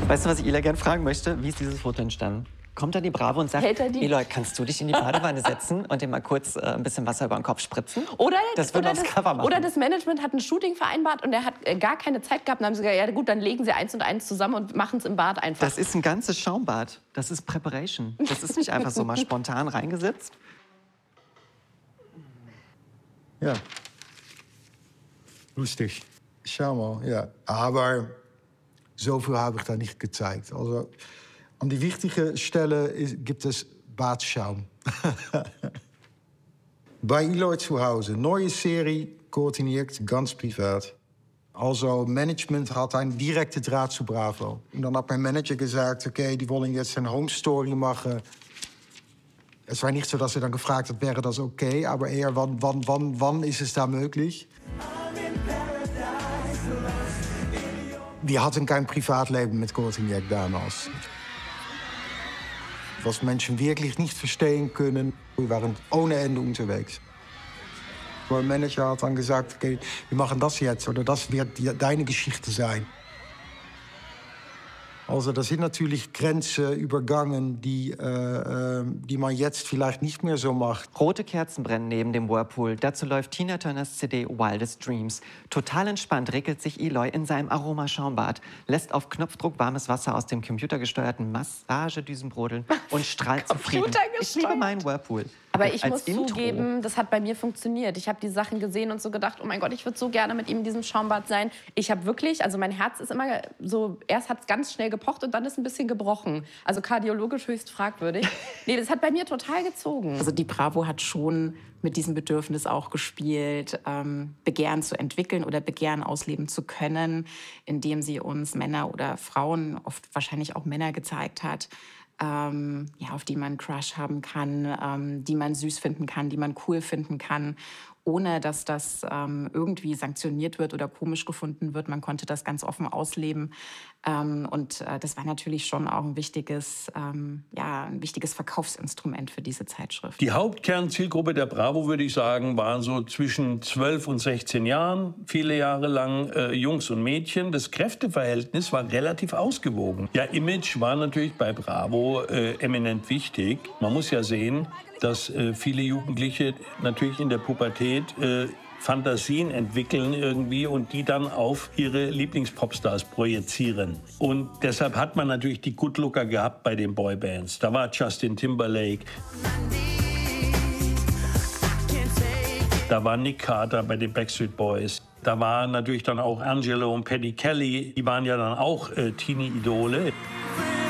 Weißt du, was ich Eli gerne fragen möchte? Wie ist dieses Foto entstanden? Kommt dann die Bravo und sagt, Eloy, kannst du dich in die Badewanne setzen und dir mal kurz ein bisschen Wasser über den Kopf spritzen? Das Management hat ein Shooting vereinbart und er hat gar keine Zeit gehabt. Und dann haben sie gesagt, ja gut, dann legen sie 1 und 1 zusammen und machen es im Bad einfach. Das ist ein ganzes Schaumbad. Das ist Preparation. Das ist nicht einfach so mal spontan reingesetzt. Ja. Lustig. Schau mal, ja. Aber zoveel habe ich da nicht gezeigt. Also, an die wichtigen Stellen gibt es Badschaum. Bei Eloy zu Hause. Neue Serie, koordiniert, ganz privat. Also, Management hat einen direkten Draht zu Bravo. Und dann hat mein Manager gesagt, okay, die wollen jetzt eine Home Story machen. Es war nicht so, dass er dann gefragt hat, wäre das okay, aber eher, wann ist es da möglich? Wir hatten kein Privatleben mit Korteniek damals. Was Menschen wirklich nicht verstehen können. Wir waren ohne Ende unterwegs. Mein Manager hat dann gesagt, okay, wir machen das jetzt oder das wird deine Geschichte sein. Also da sind natürlich Grenzen übergangen, die man jetzt vielleicht nicht mehr so macht. Rote Kerzen brennen neben dem Whirlpool. Dazu läuft Tina Turners CD Wildest Dreams. Total entspannt regelt sich Eloy in seinem Aromaschaumbad, lässt auf Knopfdruck warmes Wasser aus dem computergesteuerten Massagedüsen brodeln und strahlt zufrieden. Ich liebe meinen Whirlpool. Aber ich muss zugeben, das hat bei mir funktioniert. Ich habe die Sachen gesehen und so gedacht, oh mein Gott, ich würde so gerne mit ihm in diesem Schaumbad sein. Ich habe wirklich, also mein Herz ist immer so, erst hat es ganz schnell gepocht und dann ist ein bisschen gebrochen. Also kardiologisch höchst fragwürdig. Nee, das hat bei mir total gezogen. Also die Bravo hat schon mit diesem Bedürfnis auch gespielt, Begehren zu entwickeln oder Begehren ausleben zu können, indem sie uns Männer oder Frauen, oft wahrscheinlich auch Männer gezeigt hat, auf die man einen Crush haben kann, die man süß finden kann, die man cool finden kann, ohne dass das irgendwie sanktioniert wird oder komisch gefunden wird. Man konnte das ganz offen ausleben. Und das war natürlich schon auch ein wichtiges Verkaufsinstrument für diese Zeitschrift. Die Hauptkernzielgruppe der Bravo, würde ich sagen, waren so zwischen 12 und 16 Jahren, viele Jahre lang Jungs und Mädchen. Das Kräfteverhältnis war relativ ausgewogen. Ja, Image war natürlich bei Bravo eminent wichtig. Man muss ja sehen, dass viele Jugendliche natürlich in der Pubertät Fantasien entwickeln irgendwie und die dann auf ihre Lieblingspopstars projizieren. Und deshalb hat man natürlich die Good-Looker gehabt bei den Boybands. Da war Justin Timberlake, da war Nick Carter bei den Backstreet Boys. Da waren natürlich dann auch Angelo und Paddy Kelly, die waren ja dann auch Teenie-Idole.